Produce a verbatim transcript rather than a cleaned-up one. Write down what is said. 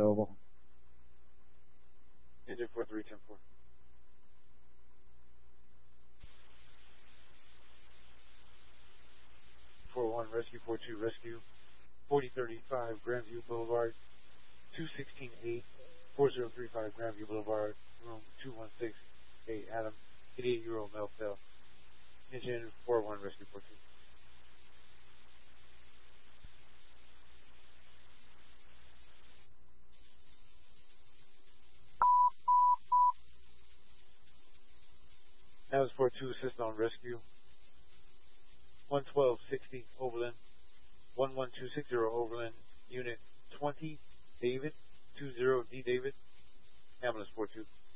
available. Engine four three ten four. four one Rescue, four two Rescue, forty thirty-five Grandview Boulevard, two sixteen eight, four zero three five Grandview Boulevard, room two one six eight, Adam, eighty-eight-year-old male fail. Engine four one Rescue, four two. That was four two, assist on rescue. one twelve sixty Overland, one one two six zero Overland, unit twenty, David, two zero D David, ambulance four two.